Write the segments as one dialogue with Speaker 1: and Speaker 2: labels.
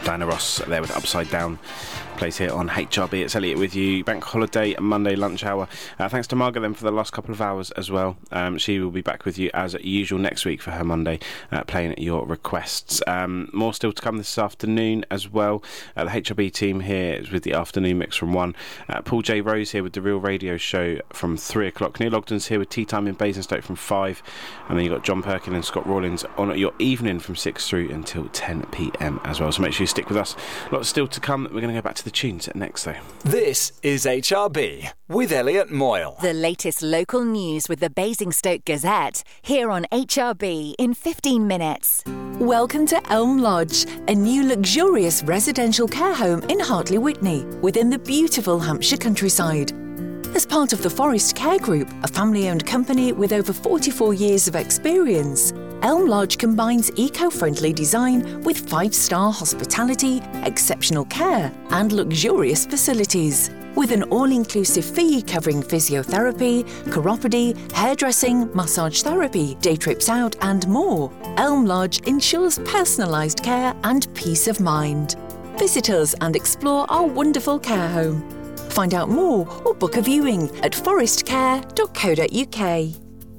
Speaker 1: Diana Ross there with Upside Down. Plays here on HRB. It's Elliot with you. Bank holiday Monday lunch hour. Thanks to Margaret then for the last couple of hours as well. She will be back with you as usual next week for her Monday, playing your requests. More still to come this afternoon as well. The HRB team here is with the afternoon mix from 1. Paul J. Rose here with the Real Radio Show from 3 o'clock. Neil Ogden's here with Tea Time in Basingstoke from 5. And then you've got John Perkin and Scott Rawlins on your evening from 6 through until 10 p.m. as well. So make sure you stick with us. Lots still to come. We're going to go back to the tunes next though.
Speaker 2: This is HRB with Elliot Moyle.
Speaker 3: The latest local news with the Basingstoke Gazette, here on HRB in 15 minutes.
Speaker 4: Welcome to Elm Lodge, a new luxurious residential care home in Hartley Witney, within the beautiful Hampshire countryside. As part of the Forest Care Group, a family-owned company with over 44 years of experience, Elm Lodge combines eco-friendly design with 5-star hospitality, exceptional care and luxurious facilities. With an all-inclusive fee covering physiotherapy, chiropody, hairdressing, massage therapy, day trips out and more, Elm Lodge ensures personalised care and peace of mind. Visit us and explore our wonderful care home. Find out more or book a viewing at forestcare.co.uk.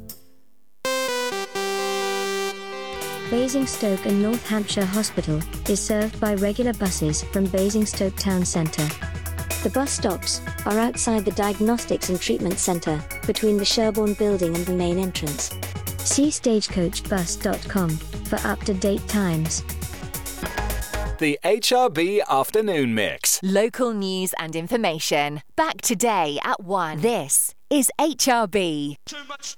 Speaker 5: Basingstoke and North Hampshire Hospital is served by regular buses from Basingstoke Town Centre. The bus stops are outside the Diagnostics and Treatment Centre, between the Sherborne building and the main entrance. See stagecoachbus.com for up-to-date times.
Speaker 2: The HRB Afternoon Mix.
Speaker 3: Local news and information. Back today at 1. This is HRB.
Speaker 6: Too much